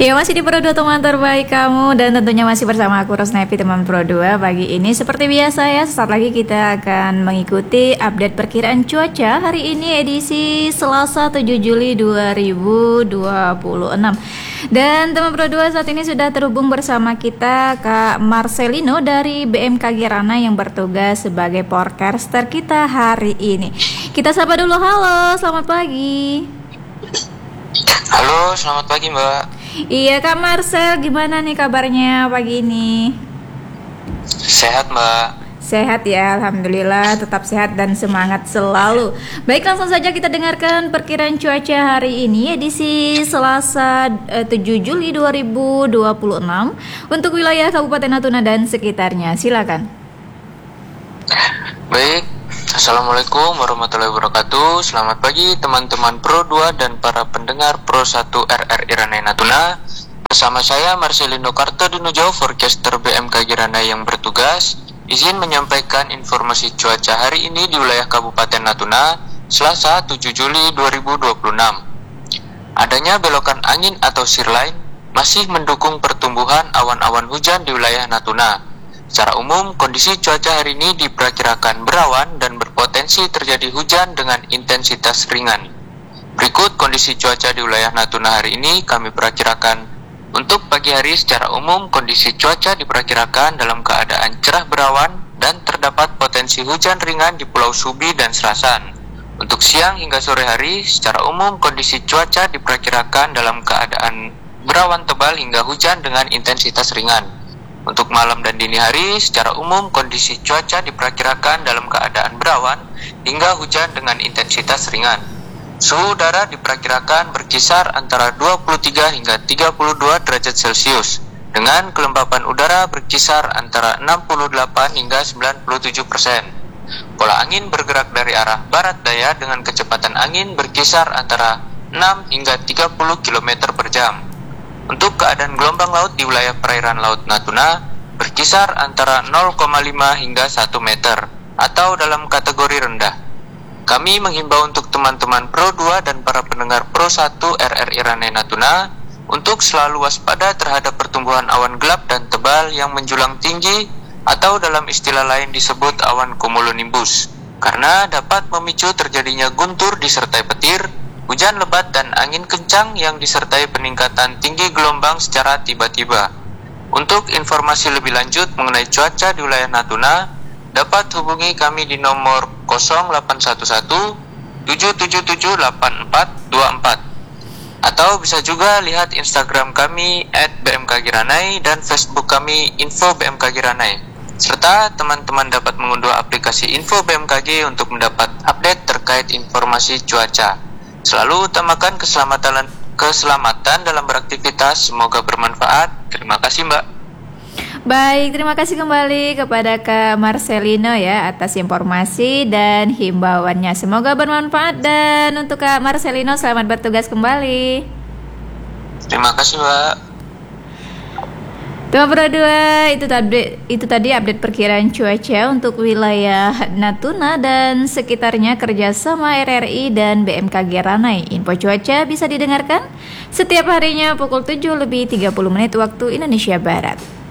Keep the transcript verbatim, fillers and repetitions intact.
Ya, masih di Pro dua teman terbaik kamu, dan tentunya masih bersama aku Rosnevi teman Pro dua. Pagi ini seperti biasa ya, sesaat lagi kita akan mengikuti update perkiraan cuaca hari ini edisi Selasa tujuh Juli dua ribu dua puluh enam. Dan teman Pro dua saat ini sudah terhubung bersama kita Kak Marcelino dari B M K G Rana yang bertugas sebagai forecaster kita hari ini. Kita sapa dulu, halo, selamat pagi. Halo, selamat pagi Mbak. Iya Kak Marcel, gimana nih kabarnya pagi ini? Sehat Mbak. Sehat ya, Alhamdulillah, tetap sehat dan semangat selalu. Baik, langsung saja kita dengarkan perkiraan cuaca hari ini edisi Selasa eh, tujuh Juli dua ribu dua puluh enam untuk wilayah Kabupaten Natuna dan sekitarnya. Silakan. Baik, Assalamualaikum warahmatullahi wabarakatuh. Selamat pagi teman-teman Pro dua dan para pendengar Pro satu R R I Ranai Natuna. Bersama saya Marcelino Kartodinujau, forecaster B M K G Ranai yang bertugas. Izin menyampaikan informasi cuaca hari ini di wilayah Kabupaten Natuna, Selasa tujuh Juli dua ribu dua puluh enam. Adanya belokan angin atau sirline masih mendukung pertumbuhan awan-awan hujan di wilayah Natuna. Secara umum, kondisi cuaca hari ini diperkirakan berawan dan berpotensi terjadi hujan dengan intensitas ringan. Berikut kondisi cuaca di wilayah Natuna hari ini kami perkirakan. Untuk pagi hari secara umum, kondisi cuaca diperkirakan dalam keadaan cerah berawan dan terdapat potensi hujan ringan di Pulau Subi dan Serasan. Untuk siang hingga sore hari, secara umum kondisi cuaca diperkirakan dalam keadaan berawan tebal hingga hujan dengan intensitas ringan. Untuk malam dan dini hari, secara umum kondisi cuaca diperkirakan dalam keadaan berawan hingga hujan dengan intensitas ringan. Suhu udara diperkirakan berkisar antara dua puluh tiga hingga tiga puluh dua derajat Celcius, dengan kelembapan udara berkisar antara enam puluh delapan hingga sembilan puluh tujuh persen. Pola angin bergerak dari arah barat daya dengan kecepatan angin berkisar antara enam hingga tiga puluh kilometer per jam. Untuk keadaan gelombang laut di wilayah perairan Laut Natuna berkisar antara nol koma lima hingga satu meter atau dalam kategori rendah. Kami menghimbau untuk teman-teman Pro dua dan para pendengar Pro satu R R I Ranai Natuna untuk selalu waspada terhadap pertumbuhan awan gelap dan tebal yang menjulang tinggi atau dalam istilah lain disebut awan cumulonimbus, karena dapat memicu terjadinya guntur disertai petir, hujan lebat dan angin kencang yang disertai peningkatan tinggi gelombang secara tiba-tiba. Untuk informasi lebih lanjut mengenai cuaca di wilayah Natuna, dapat hubungi kami di nomor nol delapan satu satu tujuh tujuh tujuh delapan empat dua empat, atau bisa juga lihat Instagram kami et B M K G Ranai dan Facebook kami Info B M K G Ranai. Serta teman-teman dapat mengunduh aplikasi Info B M K G untuk mendapat update terkait informasi cuaca. Selalu utamakan keselamatan keselamatan dalam beraktivitas. Semoga bermanfaat. Terima kasih Mbak. Baik, terima kasih kembali kepada Kak Marcelino ya atas informasi dan himbauannya. Semoga bermanfaat, dan untuk Kak Marcelino selamat bertugas kembali. Terima kasih Mbak. Teman Pro dua, itu tadi itu tadi update perkiraan cuaca untuk wilayah Natuna dan sekitarnya kerjasama R R I dan B M K G Ranai. Info cuaca bisa didengarkan setiap harinya pukul tujuh lebih tiga puluh menit waktu Indonesia Barat.